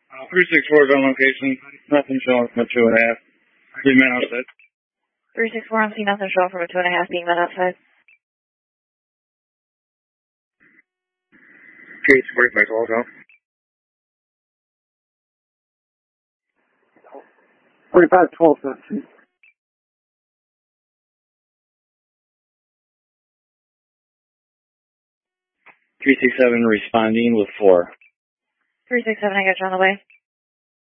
364 is on location. Nothing showing from a 2.5. Three men outside. 364, I'm seeing nothing showing from a 2.5 being met outside. Case 45 also. 45, 12, 13. 367 responding with 4. 367, I got you on the way.